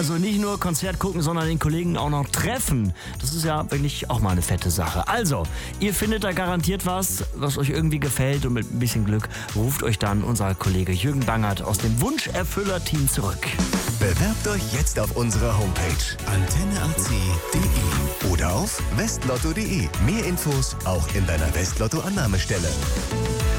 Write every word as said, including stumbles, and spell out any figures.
also nicht nur Konzert gucken, sondern den Kollegen auch noch treffen. Das ist ja wirklich auch mal eine fette Sache. Also, ihr findet da garantiert was, was euch irgendwie gefällt und mit ein bisschen Glück ruft euch dann unser Kollege Jürgen Bangert aus dem Wunscherfüller-Team zurück. Bewerbt euch jetzt auf unserer Homepage antenne a c punkt de oder auf westlotto punkt de. Mehr Infos auch in deiner Westlotto-Annahmestelle.